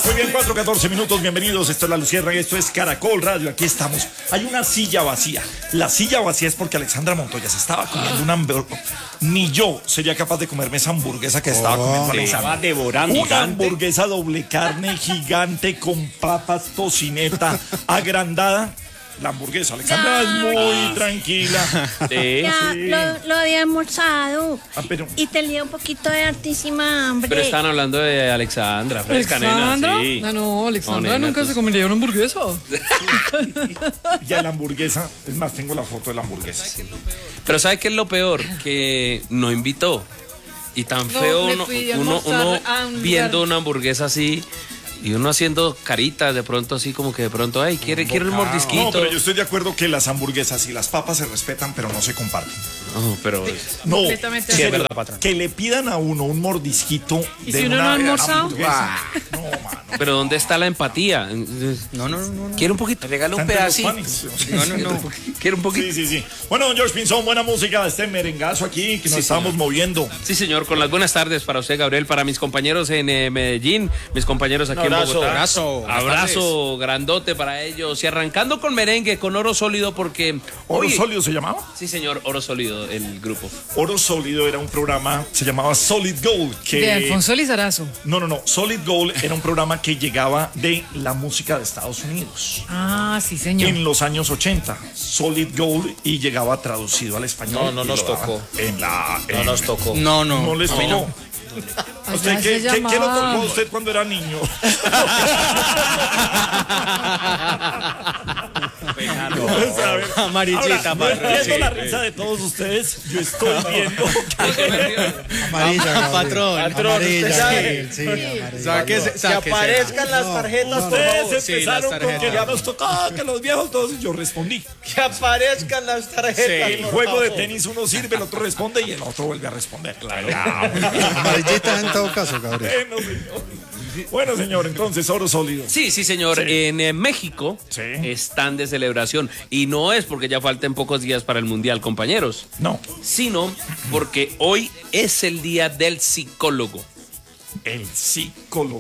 Muy bien, 4:14 minutos, bienvenidos. Esto es La Luciérnaga, esto es Caracol Radio, aquí estamos. Hay una silla vacía. La silla vacía es porque Alexandra Montoya se estaba comiendo una hamburguesa. Ni yo sería capaz de comerme esa hamburguesa que estaba comiendo Alexandra. Estaba devorando. Una hamburguesa doble carne gigante con papas, tocineta agrandada. La hamburguesa, Alexandra es muy tranquila. Lo había almorzado. Pero Y tenía un poquito de hartísima hambre. Pero están hablando de Alexandra. Fresca, nena, sí. No, Alexandra nena, nunca tú- se comería una hamburguesa. ya la hamburguesa, es más, tengo la foto de la hamburguesa. Pero ¿sabe qué es lo peor? Que no invitó. Y tan No, feo me uno, fui a uno almorzar a un viendo lugar. una hamburguesa así y uno haciendo caritas de pronto así como que de pronto, ay, quiere un mordisquito. No, pero yo estoy de acuerdo que las hamburguesas y las papas se respetan, pero no se comparten. No, pero No, Completamente en de serio, acuerdo, patrón. que le pidan a uno un mordisquito ¿Y de si uno una no ha almorzado? hamburguesa. No, mano. pero ¿dónde está la empatía? No. ¿Quiere un poquito? Regala un Está entre los pedacito. panes. No. ¿Quiere un poquito? Sí. Bueno, don George Pinzón, buena música de este merengazo aquí que nos Sí, estamos señor. moviendo. Sí, señor, con las buenas tardes para usted, Gabriel, para mis compañeros en Medellín, mis compañeros aquí en Bogotá. Abrazo grandote para ellos. Y arrancando con merengue, con Oro Sólido, porque ¿Oro hoy- Sólido se llamaba? Sí, señor, Oro Sólido, el grupo. Oro Sólido era un programa, se llamaba Solid Gold. Que... De Alfonso Lizarazo. No. Solid Gold era un programa que llegaba de la música de Estados Unidos. Ah, sí, señor. En los años 80, Solid Gold, y llegaba traducido al español. No y nos lo daban tocó. No nos tocó. No les tocó. ¿Usted Allá qué se lo llamaba. tocó a usted cuando era niño? Amarillita, Ahora, no entiendo sí. la risa de todos ustedes. Yo estoy viendo. Amarilla, Patrón, amarilla, usted sabe. sí, amarilla. Que aparezcan las tarjetas, por Ustedes favor. empezaron con que ya nos tocaba, que los viejos todos. Y yo respondí. Que aparezcan las tarjetas. El por juego de favor. tenis uno sirve, el otro responde y el otro vuelve a responder. Claro. Amarillita en todo caso, Gabriel. Bueno, señor, entonces, Oro Sólido. Sí, señor. Sí. En México Sí. están de celebración. Y no es porque ya falten pocos días para el Mundial, compañeros, No, sino porque hoy es el día del psicólogo. el psicólogo.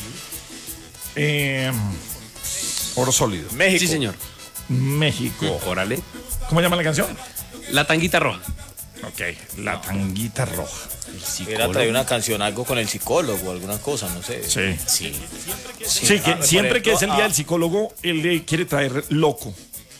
Oro Sólido. México. Sí, señor. México. Órale. ¿Cómo llama la canción? La tanguita roja. Ok, La Tanguita Roja. Hubiera traído una canción, algo con el psicólogo, alguna cosa, no sé. Sí. Sí, que siempre que es el día del psicólogo, él le quiere traer loco.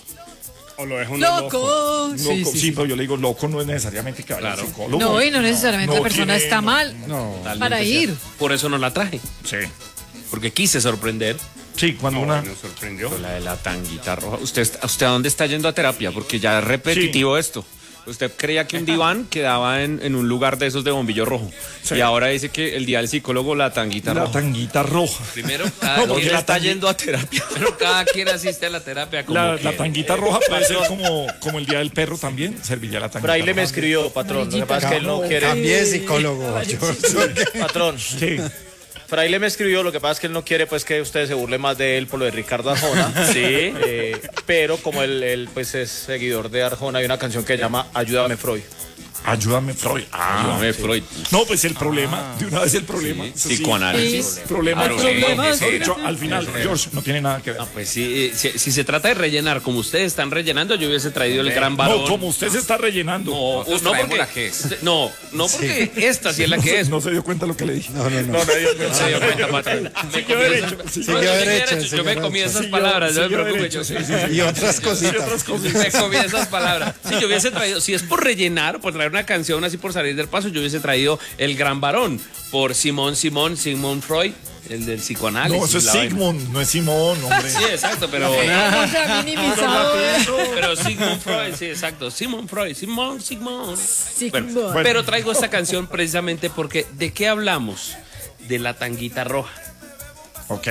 O lo dejo ¡Loco! Loco, sí, pero yo le digo loco no es necesariamente que vaya al psicólogo. No, y no necesariamente No la persona tiene- está mal para ir. Por eso no la traje. Sí. Porque quise sorprender. Sí, cuando una. Nos sorprendió. La de la tanguita roja. ¿Usted a dónde está yendo a terapia? Porque ya es repetitivo esto. Usted creía que un diván quedaba en un lugar de esos de bombillo rojo. Sí. Y ahora dice que el día del psicólogo, la tanguita La roja. Tanguita Roja. Primero, No, cada porque quien la está tangui- yendo a terapia. Pero cada quien asiste a la terapia como La quiere. Tanguita Roja puede ser como el día del perro también. Serviría la Tanguita Fraile me Roja. escribió, patrón. Lo que pasa es que él no quiere. Cambié psicólogo. Patrón, Sí. Fraile me escribió, lo que pasa es que él no quiere pues que usted se burle más de él por lo de Ricardo Arjona. Sí. Pero como él pues es seguidor de Arjona, hay una canción que se llama Ayúdame Freud. Ayúdame, Freud. Ayúdame, Freud. No, pues el problema, de una vez el problema. Eso sí, Psicoanálisis. problema. Claro, Problemas. sí. De hecho, al final, George, no tiene nada que ver. No, pues sí, si se trata de rellenar como ustedes están rellenando, yo hubiese traído el gran varón. No, como usted se está rellenando. No porque la que es. No porque esta sí es la que es. No se dio cuenta lo que le dije. No se dio cuenta, patrón. Siguió derecho. Siguió derecho, Yo siguió me comí derecho. esas palabras, no me Siguió preocupe. derecho, Yo sí. Y otras cositas. me comí esas palabras. Si yo hubiese traído, si es por rellenar, por traer una canción así por salir del paso, yo hubiese traído El Gran Varón por Sigmund Freud, el del psicoanálisis. No, eso es la vaina. Sigmund, no es Simón, hombre. Sí, exacto, pero No se ha minimizado. pero Sigmund Freud, sí, exacto. Sigmund Freud, Sigmund. Sigmund. Bueno, pero traigo esta canción precisamente porque ¿de qué hablamos? De la tanguita roja. Ok.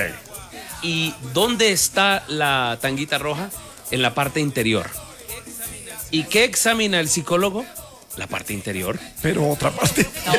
¿Y dónde está la tanguita roja? En la parte interior. ¿Y qué examina el psicólogo? La parte interior. Pero otra parte. No,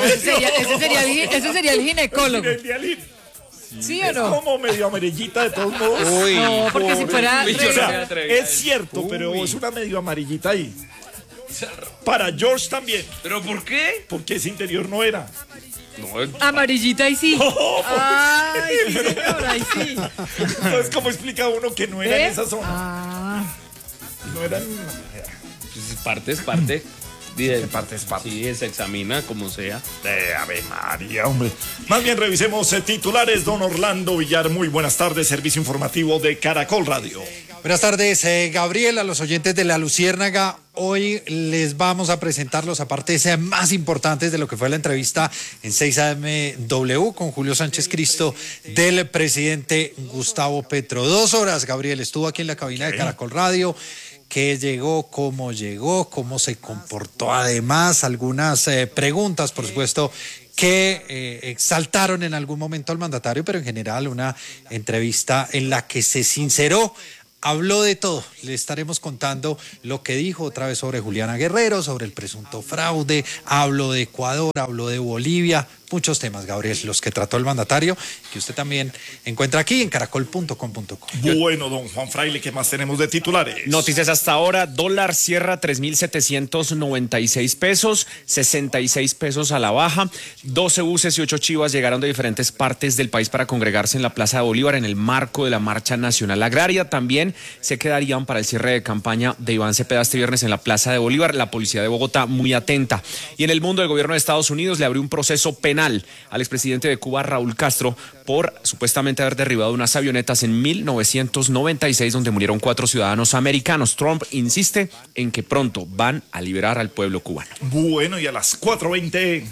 ese sería el ginecólogo. El dialín. ¿Sí o Es no? como medio amarillita de todos modos. No, porque si fuera... Uy, yo O sea, no me atreví a es decir. cierto, pero es una medio amarillita ahí. Para George también, ¿Pero por qué? porque ese interior no era. Amarillita y sí. Ay, sí, señor, ahí sí. Entonces, ¿cómo explica uno que no era en esa zona? Ah, No eran... Pues es parte. parte es parte. Sí, se examina como sea. Ave María, hombre. Más bien revisemos titulares. Don Orlando Villar, muy buenas tardes. Servicio informativo de Caracol Radio. Buenas tardes, Gabriel, a los oyentes de La Luciérnaga. Hoy les vamos a presentar los apartes más importantes de lo que fue la entrevista en 6AMW con Julio Sánchez Cristo del presidente Gustavo Petro. 2 horas, Gabriel, estuvo aquí en la cabina de Caracol Radio. ¿Qué llegó, cómo se comportó? Además, algunas preguntas, por supuesto, que exaltaron en algún momento al mandatario, pero en general una entrevista en la que se sinceró. Habló de todo, le estaremos contando lo que dijo otra vez sobre Juliana Guerrero, sobre el presunto fraude, habló de Ecuador, habló de Bolivia, muchos temas, Gabriel, los que trató el mandatario, que usted también encuentra aquí en caracol.com.co. Bueno, don Juan Fraile, ¿qué más tenemos de titulares? Noticias hasta ahora, dólar cierra 3.796 pesos, 66 pesos a la baja. 12 buses y 8 chivas llegaron de diferentes partes del país para congregarse en la Plaza de Bolívar en el marco de la Marcha Nacional Agraria. También se quedarían para el cierre de campaña de Iván Cepeda este viernes en la Plaza de Bolívar. La policía de Bogotá muy atenta. Y en el mundo, el gobierno de Estados Unidos le abrió un proceso penal al expresidente de Cuba, Raúl Castro, por supuestamente haber derribado unas avionetas en 1996 donde murieron 4 ciudadanos americanos. Trump insiste en que pronto van a liberar al pueblo cubano. Bueno, y a las 4:20...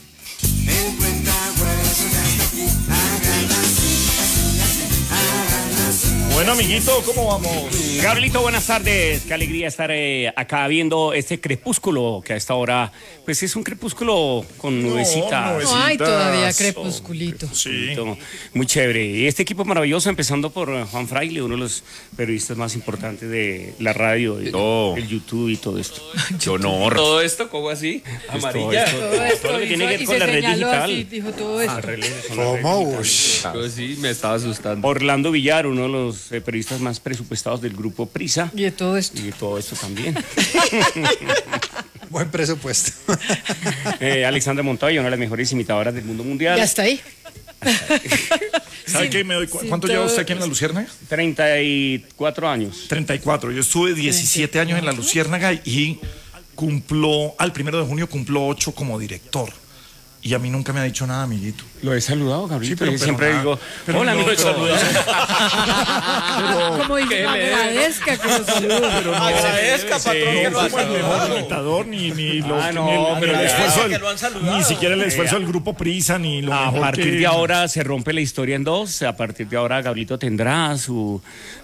Bueno, amiguito, ¿cómo vamos? Gabrielito, buenas tardes. Qué alegría estar acá viendo este crepúsculo que a esta hora, pues es un crepúsculo con nubecitas. no hay todavía crepusculito. Sí. Muy chévere. Y este equipo maravilloso, empezando por Juan Fraile, uno de los periodistas más importantes de la radio, el YouTube y todo esto. ¡Qué honor! ¿Todo esto cómo así? Amarilla. Todo lo que tiene que ver y con se la red señaló digital. así, dijo todo eso. ¿Cómo? Yo sí, me estaba asustando. Orlando Villar, uno de los periodistas más presupuestados del grupo Prisa. Y de todo esto. Y de todo esto también. Buen presupuesto. Alexandra Montoya, una de las mejores imitadoras del mundo mundial. Ya está ahí. ¿Sabe qué? ¿Cuánto lleva usted aquí en La Luciérnaga? 34 años. 34. Yo estuve 17 años en La Luciérnaga y al 1 de junio cumplo 8 como director. Y a mí nunca me ha dicho nada, amiguito. Lo he saludado, Gabriel. Sí, pero siempre nada. digo, Pero hola, no, amigo. pero- Como dice, agradezca que lo salude. Agradezca, patrón, que lo No ha como el mejor saludado. imitador, ni pero el esfuerzo que lo han saludado. ni siquiera el esfuerzo del grupo Prisa, ni lo A mejor partir que... de ahora se rompe la historia en dos. A partir de ahora Gabrielito tendrá su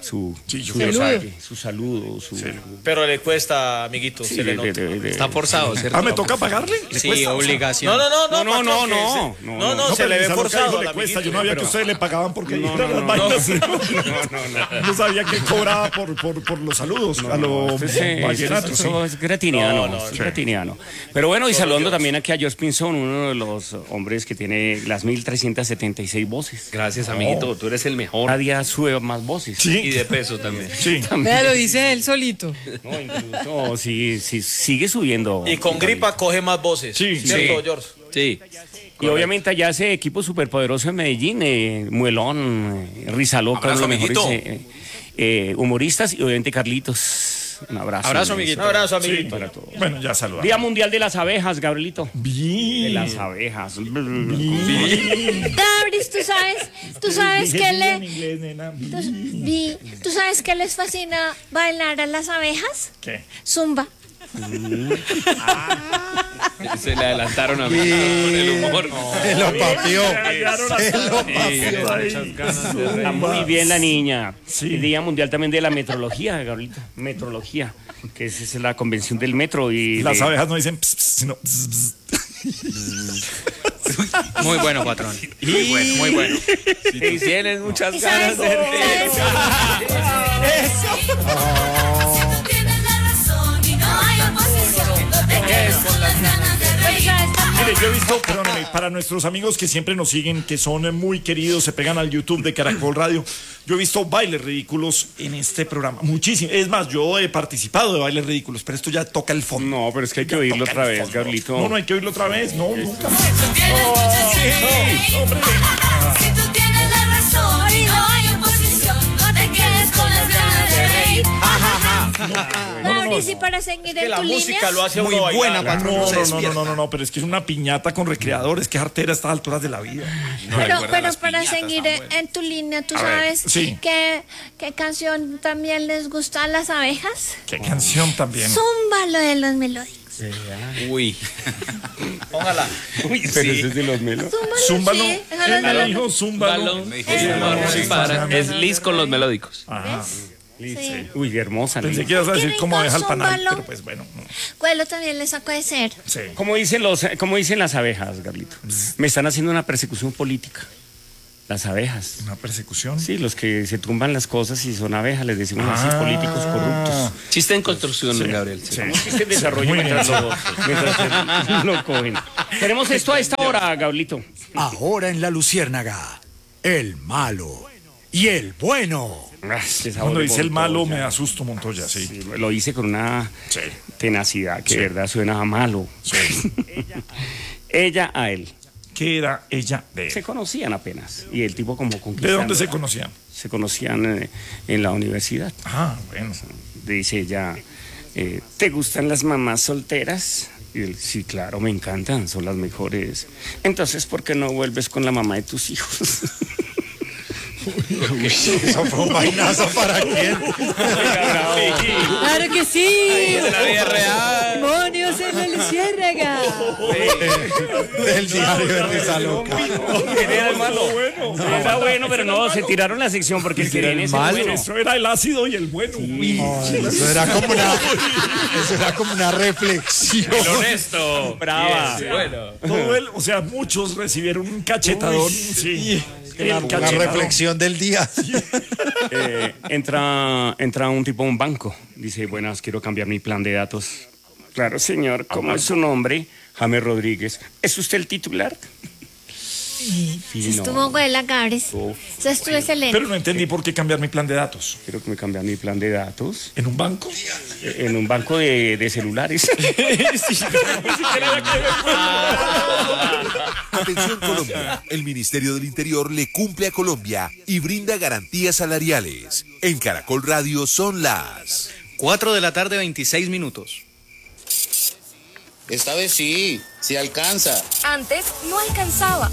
saludo. Pero le cuesta, amiguito, se le nota. Está forzado, ¿cierto? ¿Me toca pagarle? ¿Le Sí, cuesta? obligación. No, No, se le ve pero forzado. algo le al cuesta. Yo amiguito. no sabía que ustedes le pagaban porque dijera las vainas. No sabía que cobraba por los saludos a los vallenatos. Eso es gratiniano. No, es gratiniano. Pero bueno, y saludando también aquí a George Pinzón, uno de los hombres que tiene las 1376 voces. Gracias, amiguito. Tú eres el mejor. Cada día sube más voces. Sí. Y de peso también. Sí. Vea, lo dice él solito. No, incluso sí, sigue subiendo. Y con gripa coge más voces. Sí, ¿Cierto, sí. George? Sí. Y obviamente allá ese equipo superpoderoso en Medellín, Muelón, Rizaloca, uno de los mejores humoristas, y obviamente Carlitos. Un abrazo. Un abrazo, amiguito. Para todos. Bueno, ya saludamos. Día Mundial de las Abejas, Gabrielito. De Bien. las abejas. Dabris, ¿tú sabes que En inglés, nena. ¿Tú sabes que les fascina bailar a las abejas? ¿Qué? Zumba. Se le adelantaron a mí con el humor. Se lo papió. Está muy bien la niña. El Día Mundial también de la Metrología, Gabrielito. Metrología, que es la convención del metro. Y Las abejas no dicen ps, ps, sino ps, ps. Muy bueno, patrón. Muy bueno, muy bueno. Si tú tienes muchas ganas de reír. Si tú tienes la razón y no hay oposición, no te quedes con las ganas de reír. Mire, yo he visto, perdóname, para nuestros amigos que siempre nos siguen, que son muy queridos, se pegan al YouTube de Caracol Radio, yo he visto bailes ridículos en este programa, muchísimo. Es más, yo he participado de bailes ridículos, pero esto ya toca el fondo. No, pero es que hay que oírlo otra vez, Gablito. No, no hay que oírlo otra vez, no, nunca. Si tú tienes la razón y no hay oposición, no te quedes con las ganas de reír. Mauricio, para seguir en La tu música línea. lo hace a Muy uno bailar. buena, patrón. No, pero es que es una piñata con recreadores, que artera a estas alturas de la vida. Pero para seguir en tu línea, ¿tú sabes sí. qué canción también les gusta a las abejas? Qué canción también. Zúmbalo de los melódicos. Uy. Póngala. Uy, pero ese es de los melos. Zúmbalo. Sí, déjalo Él me de dijo zúmbalo. Es Liz con los melódicos. Ajá. Sí. Uy, hermosa. Pensé Liz. que ibas a decir Qué cómo rico, deja el panal, zúmbalo. pero pues bueno. No. Cuelo también le sacó de ser. Sí. Como dicen las abejas, Gablito. Me están haciendo una persecución política. Las abejas. Una persecución. Sí, los que se tumban las cosas y son abejas, les decimos así, políticos corruptos. Chiste en construcción, Gabriel. Sí. Este desarrollo Muy mientras bien. lo cogen. Tenemos esto a esta hora, Gablito. Ahora en La Luciérnaga, el malo y el bueno. Cuando dice el malo me asusto, Montoya, sí. Sí, lo hice con una Sí. tenacidad que Sí. de verdad suena a malo. Sí. Ella a él. ¿Qué era ella de Se él? conocían apenas. Y el tipo como ¿De conquistando. dónde se conocían? Se conocían en la universidad. Ah, bueno. Dice ella, ¿te gustan las mamás solteras? Y él, sí, claro, me encantan, son las mejores. Entonces, ¿por qué no vuelves con la mamá de tus hijos? Eso fue un vainazo para quién. ¡Claro que sí! De la vida real. ¡Demonios en La Luciérnaga! Del diario de Risa Loca. Era el malo. Era bueno, pero no, se tiraron la sección porque el que viene es el bueno. Eso era el ácido y el bueno. Eso era como una reflexión. El honesto. Brava. Yes, bueno. Todo él, o sea, muchos recibieron un cachetadón. Sí. El Una cachetadón. reflexión del día. Entra un tipo a un banco. Dice, buenas, quiero cambiar mi plan de datos. Claro, señor, ¿cómo es su nombre? James Rodríguez. ¿Es usted el titular? Se estuvo buena, Gabres. Eso estuvo excelente. Pero no entendí por qué cambiar mi plan de datos. Quiero que me cambien mi plan de datos. ¿En un banco? En un banco de celulares. Atención Colombia, el Ministerio del Interior le cumple a Colombia y brinda garantías salariales. En Caracol Radio son las 4 de la tarde, 26 minutos. Esta vez sí alcanza. Antes no alcanzaba.